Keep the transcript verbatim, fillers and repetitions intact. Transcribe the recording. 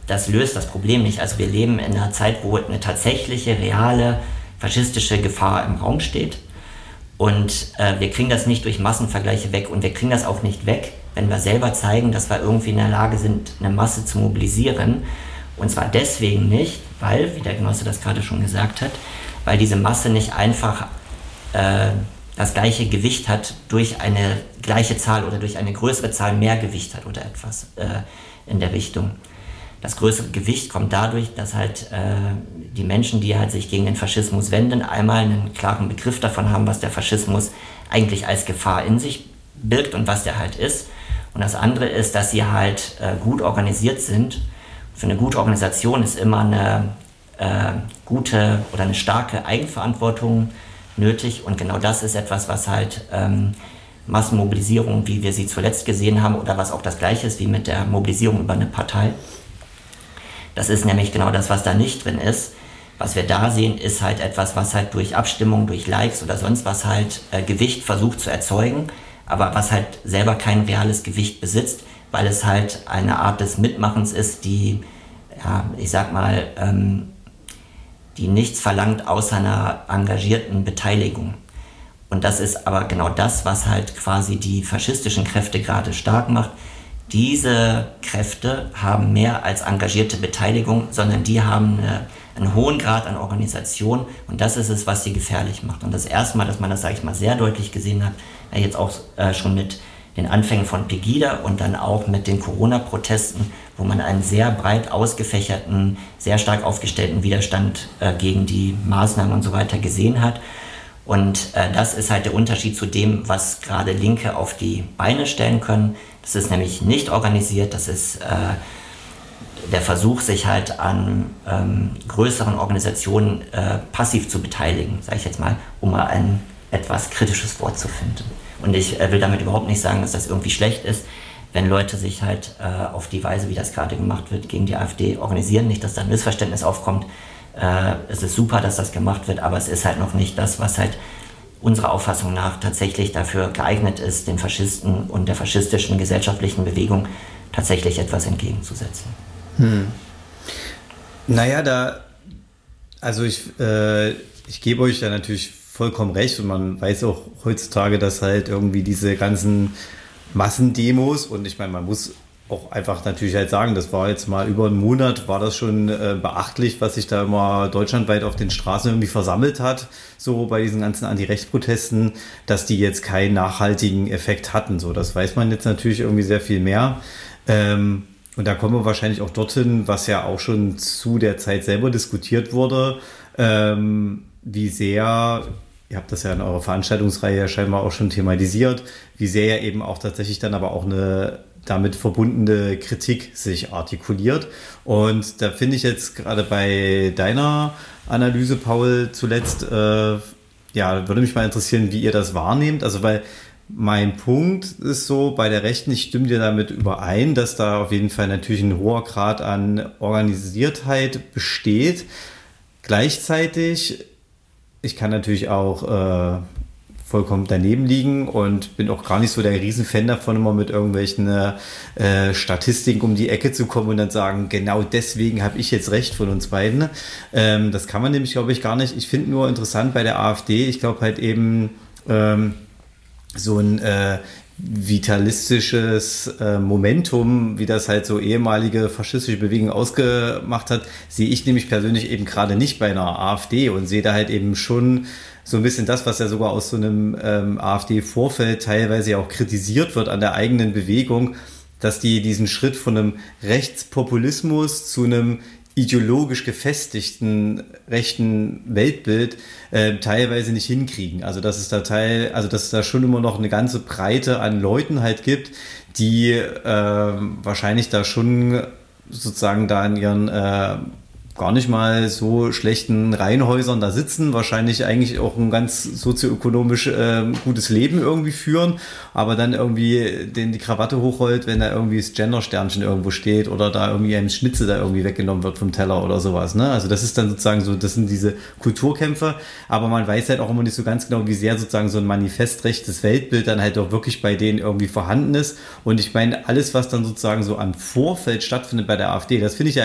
das löst das Problem nicht. Also wir leben in einer Zeit, wo eine tatsächliche, reale, faschistische Gefahr im Raum steht. Und äh, wir kriegen das nicht durch Massenvergleiche weg. Und wir kriegen das auch nicht weg, wenn wir selber zeigen, dass wir irgendwie in der Lage sind, eine Masse zu mobilisieren. Und zwar deswegen nicht, weil, wie der Genosse das gerade schon gesagt hat, weil diese Masse nicht einfach äh, das gleiche Gewicht hat durch eine gleiche Zahl oder durch eine größere Zahl mehr Gewicht hat oder etwas äh, in der Richtung. Das größere Gewicht kommt dadurch, dass halt äh, die Menschen, die halt sich gegen den Faschismus wenden, einmal einen klaren Begriff davon haben, was der Faschismus eigentlich als Gefahr in sich birgt und was der halt ist. Und das andere ist, dass sie halt äh, gut organisiert sind. Für eine gute Organisation ist immer eine äh, gute oder eine starke Eigenverantwortung nötig. Und genau das ist etwas, was halt ähm, Massenmobilisierung, wie wir sie zuletzt gesehen haben, oder was auch das Gleiche ist wie mit der Mobilisierung über eine Partei. Das ist nämlich genau das, was da nicht drin ist. Was wir da sehen, ist halt etwas, was halt durch Abstimmung, durch Likes oder sonst was halt äh, Gewicht versucht zu erzeugen, aber was halt selber kein reales Gewicht besitzt, weil es halt eine Art des Mitmachens ist, die, ja, ich sag mal, ähm, die nichts verlangt außer einer engagierten Beteiligung. Und das ist aber genau das, was halt quasi die faschistischen Kräfte gerade stark macht. Diese Kräfte haben mehr als engagierte Beteiligung, sondern die haben eine, einen hohen Grad an Organisation, und das ist es, was sie gefährlich macht. Und das erste Mal, dass man das, sage ich mal, sehr deutlich gesehen hat, ja, jetzt auch äh, schon mit den Anfängen von Pegida und dann auch mit den Corona-Protesten, wo man einen sehr breit ausgefächerten, sehr stark aufgestellten Widerstand äh, gegen die Maßnahmen und so weiter gesehen hat. Und äh, das ist halt der Unterschied zu dem, was gerade Linke auf die Beine stellen können. Das ist nämlich nicht organisiert, das ist äh, der Versuch, sich halt an ähm, größeren Organisationen äh, passiv zu beteiligen, sage ich jetzt mal, um mal ein etwas kritisches Wort zu finden. Und ich äh, will damit überhaupt nicht sagen, dass das irgendwie schlecht ist, wenn Leute sich halt äh, auf die Weise, wie das gerade gemacht wird, gegen die AfD organisieren. Nicht, dass da ein Missverständnis aufkommt. Äh, es ist super, dass das gemacht wird, aber es ist halt noch nicht das, was halt unserer Auffassung nach tatsächlich dafür geeignet ist, den Faschisten und der faschistischen gesellschaftlichen Bewegung tatsächlich etwas entgegenzusetzen. Hm. Naja, da, also ich, äh, ich gebe euch da natürlich vollkommen recht, und man weiß auch heutzutage, dass halt irgendwie diese ganzen Massendemos, und ich meine, man muss auch einfach natürlich halt sagen, das war jetzt mal über einen Monat, war das schon äh, beachtlich, was sich da immer deutschlandweit auf den Straßen irgendwie versammelt hat, so bei diesen ganzen Anti-Rechts-Protesten, dass die jetzt keinen nachhaltigen Effekt hatten. So, das weiß man jetzt natürlich irgendwie sehr viel mehr. Ähm, und da kommen wir wahrscheinlich auch dorthin, was ja auch schon zu der Zeit selber diskutiert wurde, ähm, wie sehr, ihr habt das ja in eurer Veranstaltungsreihe scheinbar auch schon thematisiert, wie sehr ja eben auch tatsächlich dann aber auch eine damit verbundene Kritik sich artikuliert. Und da finde ich jetzt gerade bei deiner Analyse, Paul, zuletzt, äh, ja, würde mich mal interessieren, wie ihr das wahrnehmt. Also, weil mein Punkt ist so, bei der Rechten, ich stimme dir damit überein, dass da auf jeden Fall natürlich ein hoher Grad an Organisiertheit besteht. Gleichzeitig, ich kann natürlich auch äh, vollkommen daneben liegen und bin auch gar nicht so der Riesenfan davon, immer mit irgendwelchen äh, Statistiken um die Ecke zu kommen und dann sagen, genau deswegen habe ich jetzt recht von uns beiden. Ähm, das kann man nämlich, glaube ich, gar nicht. Ich finde nur interessant bei der AfD, ich glaube halt eben ähm, so ein äh, vitalistisches äh, Momentum, wie das halt so ehemalige faschistische Bewegungen ausgemacht hat, sehe ich nämlich persönlich eben gerade nicht bei einer AfD und sehe da halt eben schon so ein bisschen das, was ja sogar aus so einem ähm, AfD-Vorfeld teilweise ja auch kritisiert wird an der eigenen Bewegung, dass die diesen Schritt von einem Rechtspopulismus zu einem ideologisch gefestigten rechten Weltbild äh, teilweise nicht hinkriegen. Also dass es da Teil, also dass es da schon immer noch eine ganze Breite an Leuten halt gibt, die äh, wahrscheinlich da schon sozusagen da in ihren äh, gar nicht mal so schlechten Reihenhäusern da sitzen, wahrscheinlich eigentlich auch ein ganz sozioökonomisch äh, gutes Leben irgendwie führen, aber dann irgendwie den die Krawatte hochrollt, wenn da irgendwie das Gender-Sternchen irgendwo steht oder da irgendwie ein Schnitzel da irgendwie weggenommen wird vom Teller oder sowas. Ne? Also das ist dann sozusagen so, das sind diese Kulturkämpfe, aber man weiß halt auch immer nicht so ganz genau, wie sehr sozusagen so ein manifestrechtes Weltbild dann halt auch wirklich bei denen irgendwie vorhanden ist. Und ich meine, alles, was dann sozusagen so am Vorfeld stattfindet bei der AfD, das finde ich ja